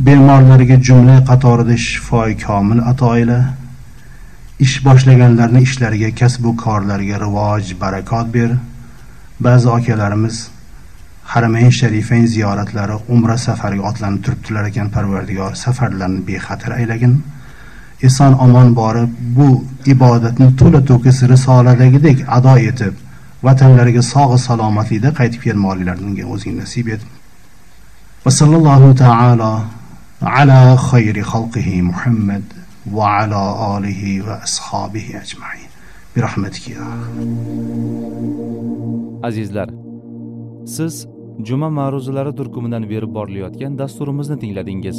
bemorlarga jumla qatorida shifoi komil ato ayla. Ish boshlaganlarning ishlariga, kasb va korlariga rivoj, barakot ber. Ba'zi akalarimiz Haramayn Sharifayn ziyoratlari, umra safariga otlanib turibdilar ekan. Parvardigor safarlarni bexatar aylagin. Eson omon borib, bu ibodatni to'la to'kis risoladagidek ado etib, vatanlariga sog' salomatlikda qaytib kelmoqliklarini o'zing nasib et. Va sallallohu ta'ala ala khayri xalqihi Muhammad va ala alihi va ashabihi ajma'in. Bi rahmatika ya. Azizlar, siz Juma ma'ruzalari turkumidan berib borilayotgan dasturimizni tingladingiz.